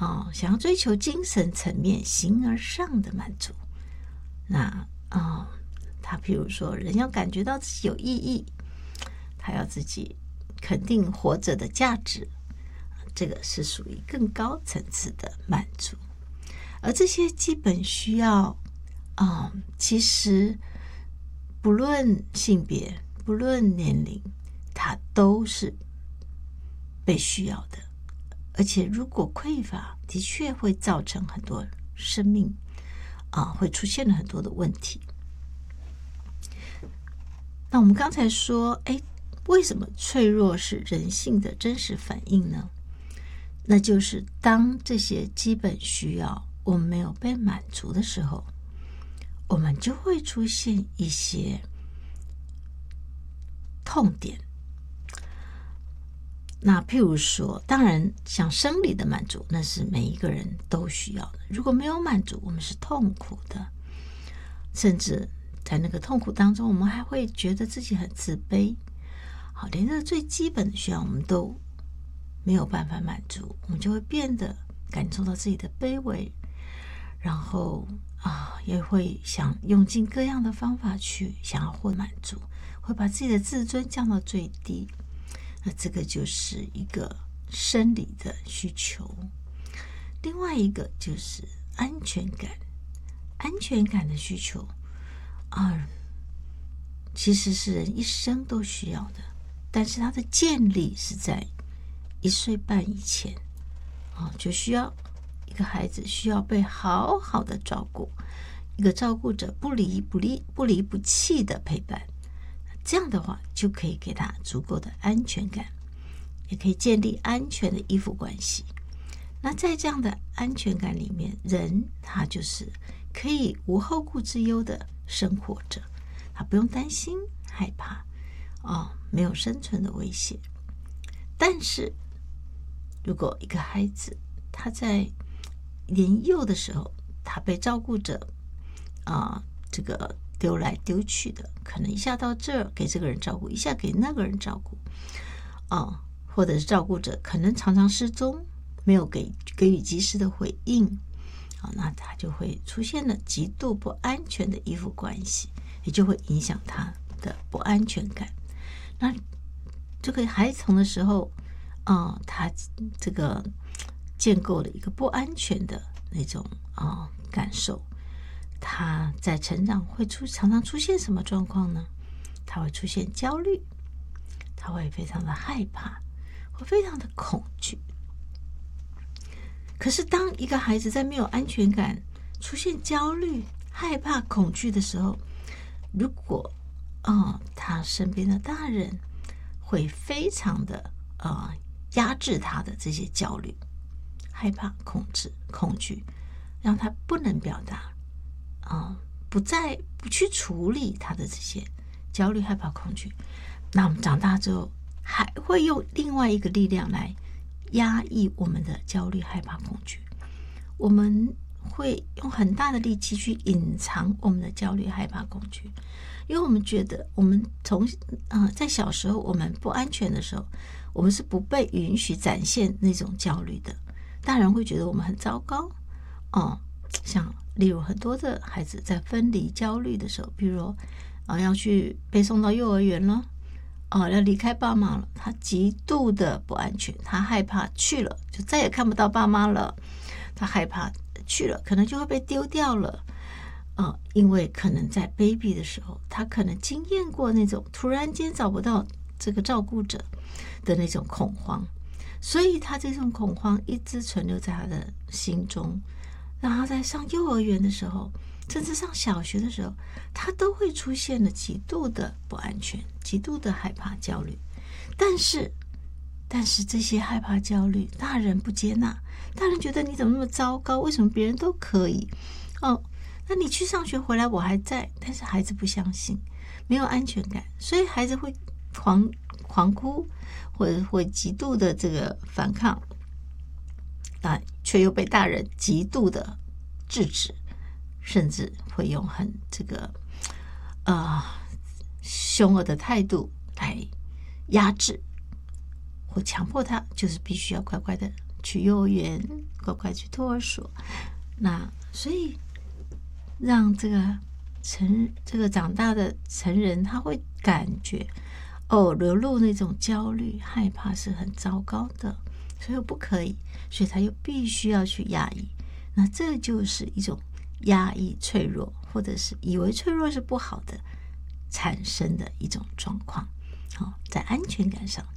想要追求精神层面形而上的满足。那他譬如说，人要感觉到自己有意义，他要自己肯定活着的价值，这个是属于更高层次的满足。而这些基本需要其实不论性别，不论年龄，它都是被需要的。而且如果匮乏，的确会造成很多生命会出现了很多的问题。那我们刚才说，为什么脆弱是人性的真实反应呢？那就是当这些基本需要我们没有被满足的时候，我们就会出现一些痛点。那譬如说，当然像生理的满足，那是每一个人都需要的。如果没有满足，我们是痛苦的，甚至在那个痛苦当中，我们还会觉得自己很自卑。好，连这最基本的需要我们都没有办法满足，我们就会变得感受到自己的卑微，然后也会想用尽各样的方法去想要获满足，会把自己的自尊降到最低。那这个就是一个生理的需求。另外一个就是安全感，安全感的需求其实是人一生都需要的，但是它的建立是在1岁半以前就需要一个孩子需要被好好的照顾，一个照顾者不离不弃的陪伴，这样的话就可以给他足够的安全感，也可以建立安全的依附关系。那在这样的安全感里面，人他就是可以无后顾之忧的生活着，他不用担心害怕没有生存的威胁。但是如果一个孩子他在年幼的时候，他被照顾者这个丢来丢去的，可能一下到这儿给这个人照顾，一下给那个人照顾或者是照顾者可能常常失踪，没有给予及时的回应那他就会出现了极度不安全的依附关系，也就会影响他的不安全感。那这个孩童的时候他这个建构了一个不安全的那种感受，他在成长会常常出现什么状况呢？他会出现焦虑，他会非常的害怕，会非常的恐惧。可是当一个孩子在没有安全感，出现焦虑、害怕、恐惧的时候，如果他身边的大人会非常的压制他的这些焦虑、害怕、恐惧，让他不能表达不去处理他的这些焦虑、害怕、恐惧，那我们长大之后还会用另外一个力量来压抑我们的焦虑、害怕、恐惧。我们会用很大的力气去隐藏我们的焦虑、害怕、恐惧，因为我们觉得我们在小时候我们不安全的时候，我们是不被允许展现那种焦虑的。大人会觉得我们很糟糕像例如很多的孩子在分离焦虑的时候，比如说要去被送到幼儿园了要离开爸妈了，他极度的不安全，他害怕去了就再也看不到爸妈了，他害怕去了可能就会被丢掉了因为可能在 baby 的时候，他可能经验过那种突然间找不到这个照顾者的那种恐慌，所以他这种恐慌一直存留在他的心中，让他在上幼儿园的时候，甚至上小学的时候，他都会出现了极度的不安全，极度的害怕、焦虑。但是这些害怕、焦虑，大人不接纳，大人觉得你怎么那么糟糕？为什么别人都可以？那你去上学回来我还在，但是孩子不相信，没有安全感，所以孩子会狂哭，或者会极度的这个反抗，却又被大人极度的制止，甚至会用很这个凶恶的态度来压制或强迫他，就是必须要乖乖的去幼儿园，乖乖去托儿所。那所以让这个长大的成人，他会感觉流露那种焦虑、害怕是很糟糕的，所以又不可以，所以他又必须要去压抑。那这就是一种压抑、脆弱，或者是以为脆弱是不好的产生的一种状况。在安全感上